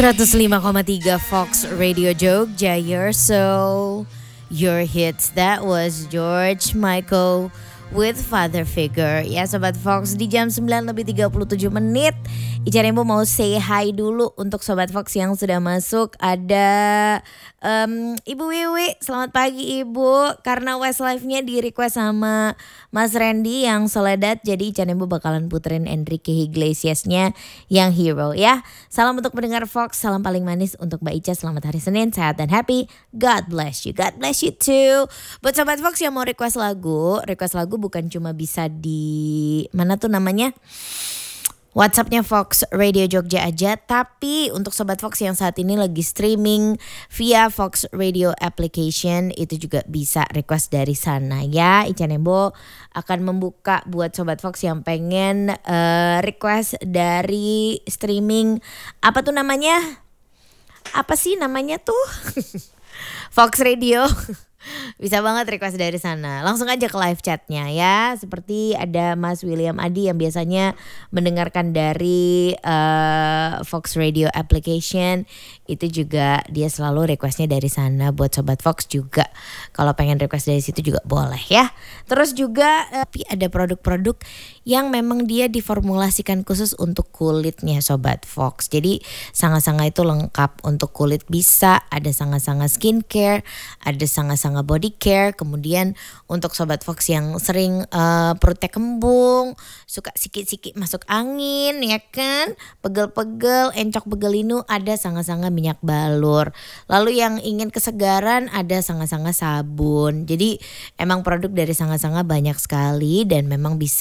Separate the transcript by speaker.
Speaker 1: 105,3 Fox Radio Jogja, your soul, your hits. That was George Michael with Father Figure. Ya Sobat Fox, di jam 9:37 Ica Rembo mau say hi dulu untuk Sobat Fox yang sudah masuk. Ada Ibu Wiwi, selamat pagi Ibu. Karena Westlife-nya di request sama Mas Randy yang Soledad, jadi Ica Rembo bakalan puterin Enrique Iglesias-nya yang Hero ya. Salam untuk pendengar Fox, salam paling manis untuk Mbak Ica. Selamat hari Senin, sehat dan happy. God bless you, God bless you too. Buat Sobat Fox yang mau request lagu bukan cuma bisa di mana tuh namanya, WhatsAppnya Fox Radio Jogja aja, tapi untuk Sobat Fox yang saat ini lagi streaming via Fox Radio application itu juga bisa request dari sana ya. Ica Rembo akan membuka buat Sobat Fox yang pengen request dari streaming, apa tuh namanya? Apa sih namanya tuh? Fox Radio. Bisa banget request dari sana. Langsung aja ke live chatnya ya. Seperti ada Mas William Adi yang biasanya mendengarkan dari Fox Radio application. Itu juga dia selalu requestnya dari sana. Buat Sobat Fox juga kalau pengen request dari situ juga boleh ya. Terus juga ada produk-produk yang memang dia diformulasikan khusus untuk kulitnya Sobat Fox. Jadi sanga-sanga itu lengkap untuk kulit, bisa ada sanga-sanga skincare, ada sanga-sanga body care. Kemudian untuk Sobat Fox yang sering perutnya kembung, suka sikit-sikit masuk angin ya kan, pegel-pegel, encok begelinu, ada sanga-sanga minyak balur. Lalu yang ingin kesegaran ada sanga-sanga sabun. Jadi emang produk dari sanga-sanga banyak sekali dan memang bisa